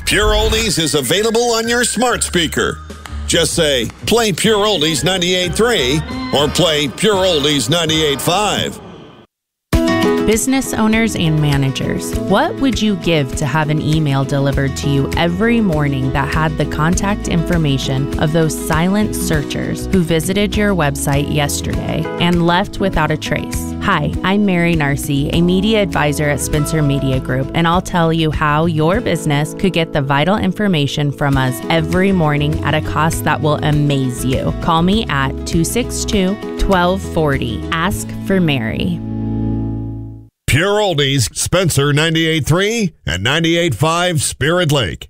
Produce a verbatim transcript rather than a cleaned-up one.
Pure Oldies is available on your smart speaker. Just say, play Pure Oldies ninety-eight point three or play Pure Oldies ninety-eight point five. Business owners and managers, what would you give to have an email delivered to you every morning that had the contact information of those silent searchers who visited your website yesterday and left without a trace? Hi, I'm Mary Narcy, a media advisor at Spencer Media Group, and I'll tell you how your business could get the vital information from us every morning at a cost that will amaze you. Call me at two six two, one two four zero. Ask for Mary. Pure Oldies, Spencer ninety-eight point three and ninety-eight point five Spirit Lake.